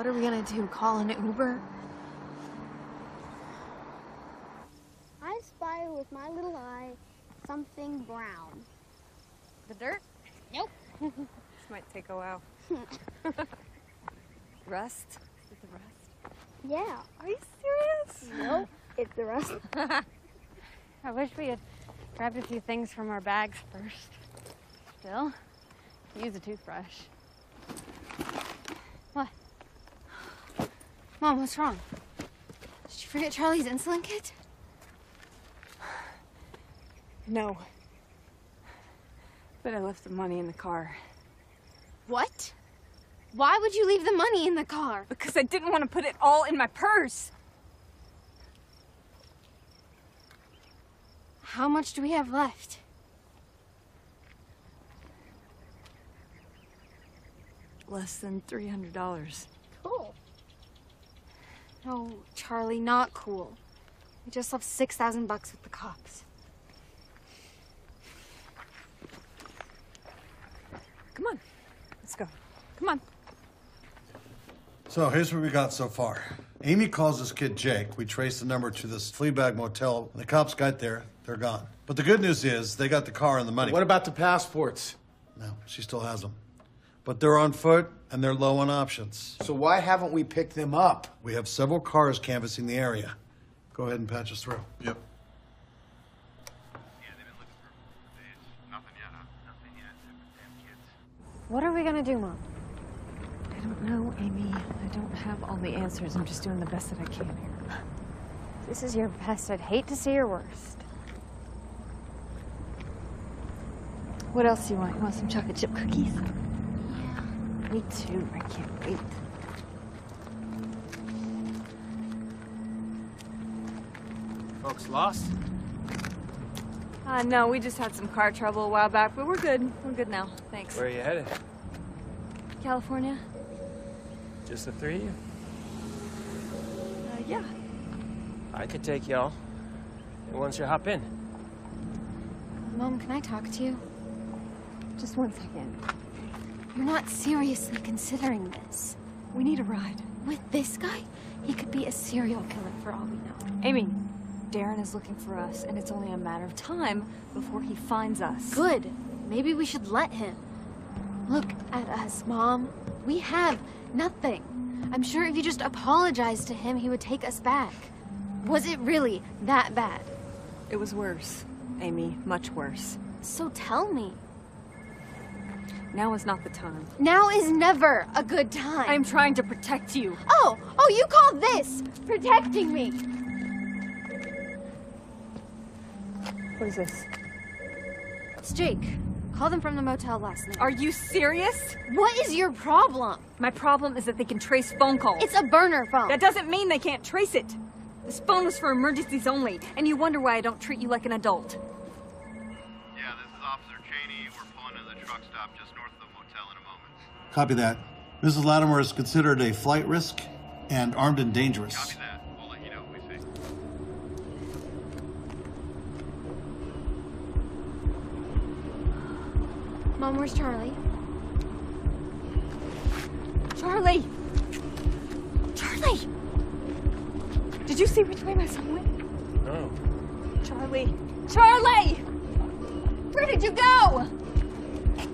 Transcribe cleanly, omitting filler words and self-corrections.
What are we gonna do? Call an Uber? I spy with my little eye something brown. The dirt? Nope. This might take a while. Rust? Is it the rust? Yeah. Are you serious? Nope. It's the rust. I wish we had grabbed a few things from our bags first. Still, use a toothbrush. What? Mom, what's wrong? Did you forget Charlie's insulin kit? No. But I left the money in the car. What? Why would you leave the money in the car? Because I didn't want to put it all in my purse. How much do we have left? Less than $300. Cool. No, Charlie, not cool. We just left $6,000 with the cops. Come on. Let's go. Come on. So here's what we got so far. Amy calls this kid Jake. We traced the number to this Fleabag motel. When the cops got there, they're gone. But the good news is they got the car and the money. What about the passports? No, she still has them. But they're on foot and they're low on options. So why haven't we picked them up? We have several cars canvassing the area. Go ahead and patch us through. Yep. What are we gonna do, Mom? I don't know, Amy. I don't have all the answers. I'm just doing the best that I can here. This is your best. I'd hate to see your worst. What else do you want? You want some chocolate chip cookies? Yeah. Me too. I can't wait. Folks lost? No, we just had some car trouble a while back, but we're good. We're good now. Thanks. Where are you headed? California? Just the three of you? Yeah. I could take y'all. Once you hop in. Mom, can I talk to you? Just 1 second. You're not seriously considering this. We need a ride. With this guy, he could be a serial killer for all we know. Amy, Darren is looking for us, and it's only a matter of time before he finds us. Good. Maybe we should let him. Look at us, Mom. We have nothing. I'm sure if you just apologized to him, he would take us back. Was it really that bad? It was worse, Amy. Much worse. So tell me. Now is not the time. Now is never a good time. I'm trying to protect you. Oh, you call this protecting me? What is this? It's Jake. Called him from the motel last night. Are you serious? What is your problem? My problem is that they can trace phone calls. It's a burner phone. That doesn't mean they can't trace it. This phone was for emergencies only, and you wonder why I don't treat you like an adult. Yeah, this is Officer Cheney. We're pulling into the truck stop just north of the motel in a moment. Copy that. Mrs. Latimer is considered a flight risk and armed and dangerous. Copy that. We'll let you know what we see. Mom, where's Charlie? Charlie! Charlie! Did you see which way my son went? No. Charlie! Charlie! Where did you go?